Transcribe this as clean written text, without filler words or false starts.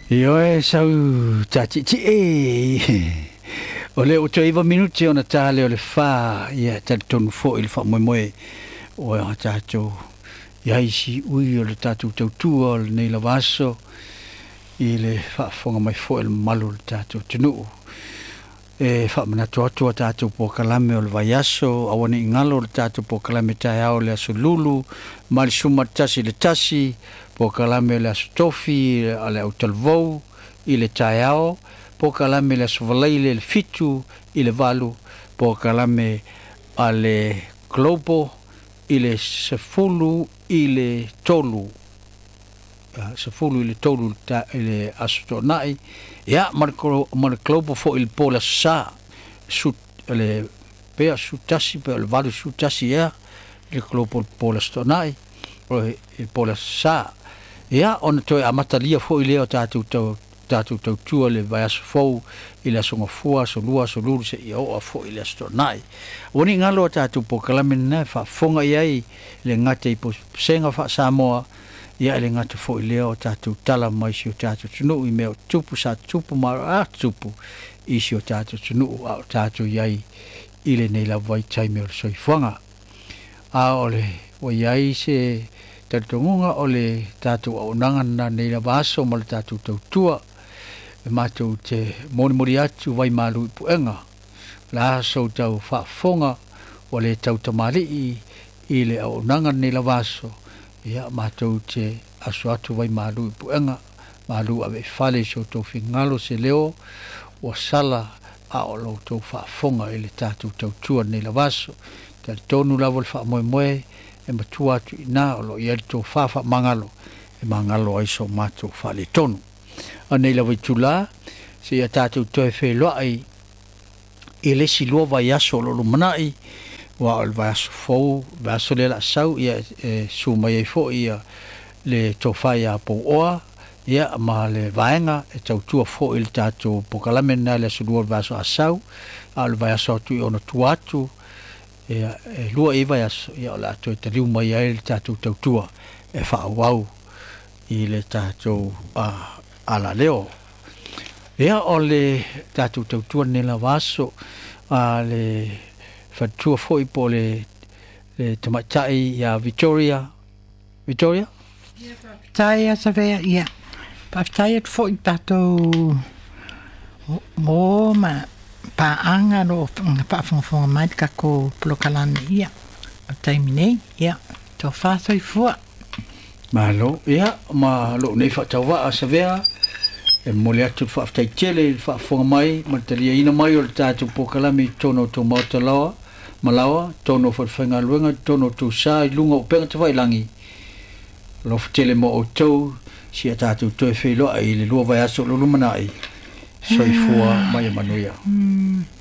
Io sau tati ole o te iwa minuti ona tale o le wha ia tali tonu fo il wha moe o a tātou iaisi ui o le tātou tautua o le nei la vaso i le whaafonga mai fo il malu le tātou tunu e wha manatu atu a tātou po kalame o le vaiaso awane ingalo le tātou po kalame tae ao le aso lulu mali suma tasi le tasi po kalame le aso tofi ale au talvou i le tae ao po kalame le aso valaile le fitu i le valu po kalame ale globo i le sefulu i le tolu sefulu i le tolu i le aso tonai ia mar globo fo il pola sa su le pea su tasi pe le valu su tasi ia le globo pola tonai o il pola sa ia on to amatalia fo i le o tatu tua le vai aso fou i le asonga fua so lua so lulu se i o a fo i le aso nai wani ngalo o tatu po kalame na fa fonga iai le ngate i po senga fa Samoa ia le ngate fo i le o tatu tala mai si o tatu tunu i meo tupu sa tupu mara tupu i si o tatu tunu o tatu iai i le nei la vai tai meo soi fuanga a ole o iai se tatongunga o le tatu o nangana nei la vaso ma le tatu tautua matou te mori atu vai malu i puenga la so tau whaafonga o le tau tamari i le au nanga ni la vaso ia matou te aso atu vai malu i puenga malu ave fale so tau fingalo se leo o sala a o lo tau whaafonga i le tatu tautua ni la vaso te tonu lavo le wha moe e matua atu ina o lo i tau whaafa mangalo e mangalo aiso matou fale tonu anei la vitula se ia tātou toe wheloai e lesi lua vai aso lo manai wa o vai aso fou vai aso le la sau ia su mai e fo ia le tofai a po oa ia ma le vaenga e tautua fo il tātou pokalame na le su lua vai aso asau a le vai aso atu i ono tuatu ia lua i vai aso ia o la atu e taliu mai a il tātou tautua e whaawau i le tātou ala leo ia o le tatu tautua ni la vaso a le fatua foi po le tamatai ia Victoria tai asa vea ia paftai et foi tato mo ma pa anga no pa fonga mai ka ko plokalane ia tai mine ia to fa soi fu malo ia ma lo nei fa tawa asa vea e mole atu whaaftai tele whaafonga mai matalia ina mai o le tātou pokalami tono tō mautalawa malawa tono whawhainga luenga tono tō sā i lunga o penga te whailangi lofa tele mo o tau si a tātou tō e whailoa i le lua vai aso lo lumanai soifua mai a manuia